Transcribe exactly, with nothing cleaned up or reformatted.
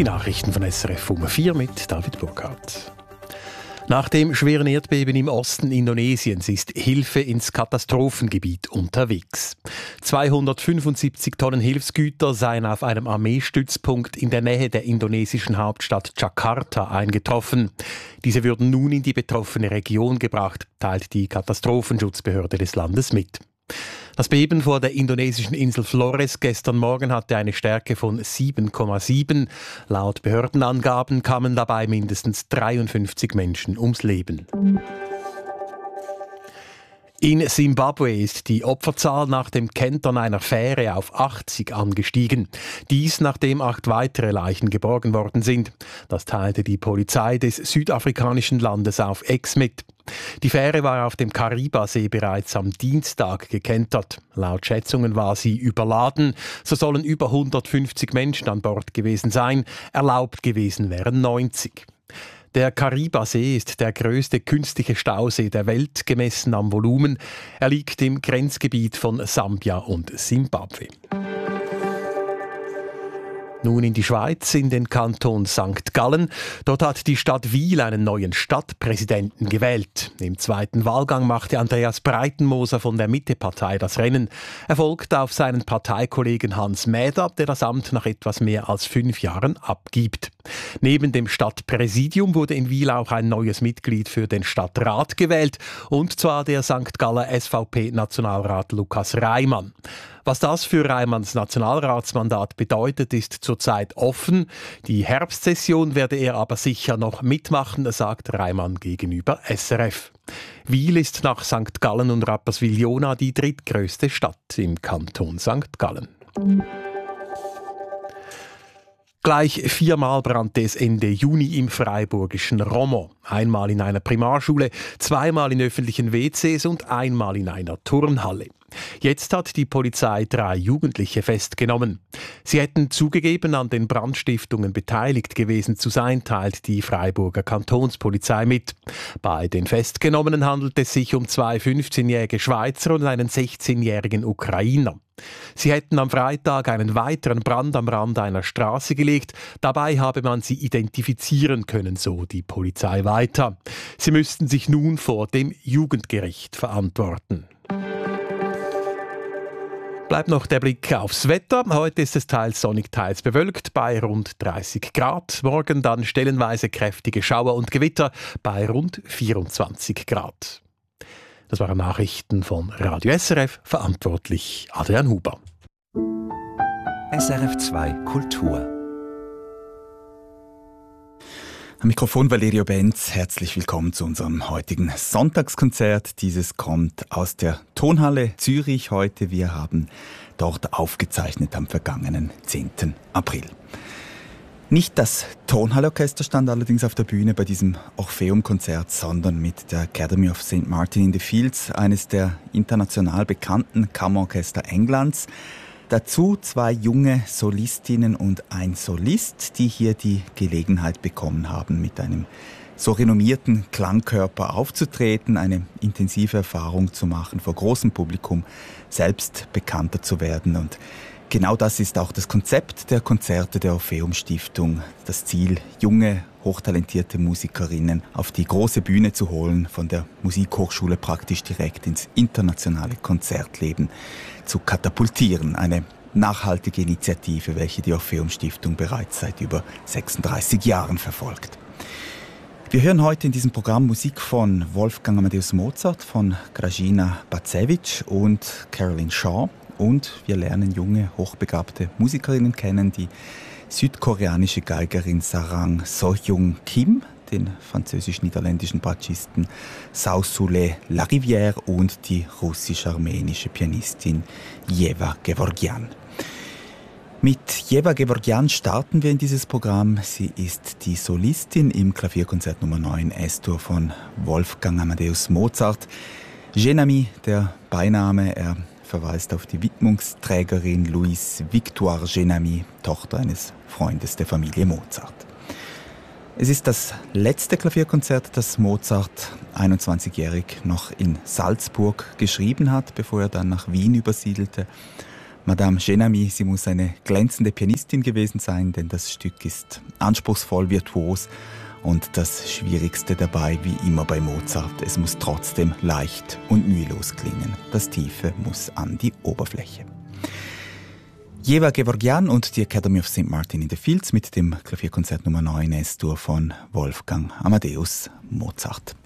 Die Nachrichten von S R F um vier mit David Burkhardt. Nach dem schweren Erdbeben im Osten Indonesiens ist Hilfe ins Katastrophengebiet unterwegs. zweihundertfünfundsiebzig Tonnen Hilfsgüter seien auf einem Armeestützpunkt in der Nähe der indonesischen Hauptstadt Jakarta eingetroffen. Diese würden nun in die betroffene Region gebracht, teilt die Katastrophenschutzbehörde des Landes mit. Das Beben vor der indonesischen Insel Flores gestern Morgen hatte eine Stärke von sieben Komma sieben. Laut Behördenangaben kamen dabei mindestens dreiundfünfzig Menschen ums Leben. In Simbabwe ist die Opferzahl nach dem Kentern einer Fähre auf achtzig angestiegen. Dies, nachdem acht weitere Leichen geborgen worden sind. Das teilte die Polizei des südafrikanischen Landes auf X mit. Die Fähre war auf dem Kariba-See bereits am Dienstag gekentert. Laut Schätzungen war sie überladen. So sollen über hundertfünfzig Menschen an Bord gewesen sein. Erlaubt gewesen wären neunzig. Der Kariba-See ist der größte künstliche Stausee der Welt, gemessen am Volumen. Er liegt im Grenzgebiet von Sambia und Simbabwe. Nun in die Schweiz, in den Kanton Sankt Gallen. Dort hat die Stadt Wil einen neuen Stadtpräsidenten gewählt. Im zweiten Wahlgang machte Andreas Breitenmoser von der Mitte-Partei das Rennen. Er folgt auf seinen Parteikollegen Hans Mäder, der das Amt nach etwas mehr als fünf Jahren abgibt. Neben dem Stadtpräsidium wurde in Wil auch ein neues Mitglied für den Stadtrat gewählt, und zwar der Sankt Galler S V P-Nationalrat Lukas Reimann. Was das für Reimanns Nationalratsmandat bedeutet, ist zurzeit offen. Die Herbstsession werde er aber sicher noch mitmachen, sagt Reimann gegenüber S R F. Wil ist nach Sankt Gallen und Rapperswil-Jona die drittgrößte Stadt im Kanton Sankt Gallen. Gleich viermal brannte es Ende Juni im freiburgischen Romont. Einmal in einer Primarschule, zweimal in öffentlichen W Cs und einmal in einer Turnhalle. Jetzt hat die Polizei drei Jugendliche festgenommen. Sie hätten zugegeben, an den Brandstiftungen beteiligt gewesen zu sein, teilt die Freiburger Kantonspolizei mit. Bei den Festgenommenen handelt es sich um zwei fünfzehnjährige Schweizer und einen sechzehnjährigen Ukrainer. Sie hätten am Freitag einen weiteren Brand am Rand einer Straße gelegt. Dabei habe man sie identifizieren können, so die Polizei weiter. Sie müssten sich nun vor dem Jugendgericht verantworten. Bleibt noch der Blick aufs Wetter. Heute ist es teils sonnig, teils bewölkt bei rund dreißig Grad. Morgen dann stellenweise kräftige Schauer und Gewitter bei rund vierundzwanzig Grad. Das waren Nachrichten von Radio S R F, verantwortlich Adrian Huber. S R F zwei Kultur. Am Mikrofon Valerio Benz, herzlich willkommen zu unserem heutigen Sonntagskonzert. Dieses kommt aus der Tonhalle Zürich heute. Wir haben dort aufgezeichnet am vergangenen zehnten April. Nicht das Tonhalleorchester stand allerdings auf der Bühne bei diesem Orpheum-Konzert, sondern mit der Academy of Saint Martin in the Fields, eines der international bekannten Kammerorchester Englands. Dazu zwei junge Solistinnen und ein Solist, die hier die Gelegenheit bekommen haben, mit einem so renommierten Klangkörper aufzutreten, eine intensive Erfahrung zu machen, vor großem Publikum selbst bekannter zu werden. Und genau das ist auch das Konzept der Konzerte der Orpheum Stiftung. Das Ziel, junge, hochtalentierte Musikerinnen auf die große Bühne zu holen, von der Musikhochschule praktisch direkt ins internationale Konzertleben zu katapultieren. Eine nachhaltige Initiative, welche die Orpheum Stiftung bereits seit über sechsunddreißig Jahren verfolgt. Wir hören heute in diesem Programm Musik von Wolfgang Amadeus Mozart, von Grażyna Bacewicz und Caroline Shaw. Und wir lernen junge, hochbegabte Musikerinnen kennen, die südkoreanische Geigerin Sarang Sohyung Kim, den französisch-niederländischen Bratschisten Saosoulé Larivière und die russisch-armenische Pianistin Yeva Gevorgyan. Mit Yeva Gevorgyan starten wir in dieses Programm. Sie ist die Solistin im Klavierkonzert Nummer neun S-Dur von Wolfgang Amadeus Mozart. Genami, der Beiname, er verweist auf die Widmungsträgerin Louise Victoire Genami, Tochter eines Freundes der Familie Mozart. Es ist das letzte Klavierkonzert, das Mozart einundzwanzigjährig noch in Salzburg geschrieben hat, bevor er dann nach Wien übersiedelte. Madame Genami, sie muss eine glänzende Pianistin gewesen sein, denn das Stück ist anspruchsvoll, virtuos und das Schwierigste dabei, wie immer bei Mozart, es muss trotzdem leicht und mühelos klingen. Das Tiefe muss an die Oberfläche. Jeva Gevorgyan und die Academy of Saint Martin in the Fields mit dem Klavierkonzert Nummer neun S-Dur von Wolfgang Amadeus Mozart.